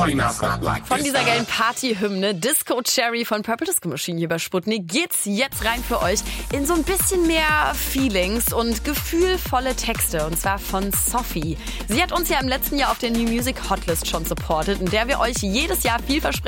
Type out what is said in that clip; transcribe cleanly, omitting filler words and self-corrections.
Von dieser geilen Party-Hymne Disco Cherry von Purple Disco Machine hier bei Sputnik geht's jetzt rein für euch in so ein bisschen mehr Feelings und gefühlvolle Texte, und zwar von Sophie. Sie hat uns ja im letzten Jahr auf der New Music Hotlist schon supportet, in der wir euch jedes Jahr viel versprechen.